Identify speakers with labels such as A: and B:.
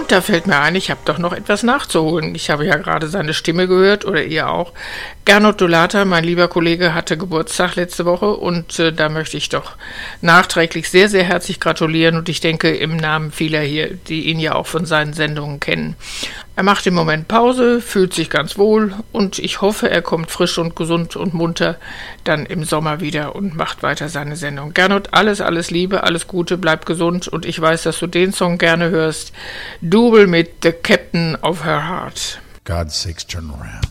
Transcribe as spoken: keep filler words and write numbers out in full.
A: Und da fällt mir ein, ich habe doch noch etwas nachzuholen. Ich habe ja gerade seine Stimme gehört, oder ihr auch. Gernot Dolata, mein lieber Kollege, hatte Geburtstag letzte Woche und äh, da möchte ich doch nachträglich sehr, sehr herzlich gratulieren und ich denke im Namen vieler hier, die ihn ja auch von seinen Sendungen kennen. Er macht im Moment Pause, fühlt sich ganz wohl und ich hoffe, er kommt frisch und gesund und munter dann im Sommer wieder und macht weiter seine Sendung. Gernot, alles, alles Liebe, alles Gute, bleib gesund und ich weiß, dass du den Song gerne hörst. Double mit The Captain of Her Heart.
B: God's sakes, turn around.